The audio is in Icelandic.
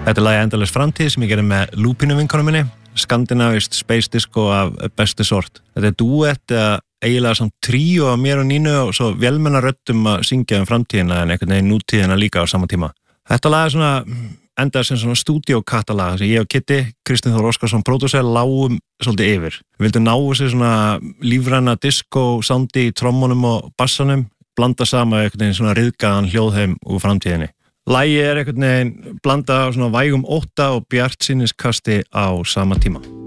Þetta er lagið Endalaus framtíð sem ég gerði með Lúpínu vinkonu minni, skandinavist space disco af bestu sort. Þetta er duett eða eiginlega samt tríó af mér og Nínu og svo vélmenna röddum að syngja framtíðina en einhvern veginn nútíðina líka á sama tíma. Þetta lag er svona endaði sem svona stúdíókattalag sem ég og Kitty, Kristinn Þór Óskarsson pródúser lágum svolítið yfir. Við vildum ná þessu svona lífræna disco soundi í trommunum og bassanum, blanda sama einhvern veginn svona ryðgaðan hljóðheim úr framtíðinni. Lagið er einhvern veginn blanda á svona vægum ótta og bjartsýniskasti á sama tíma.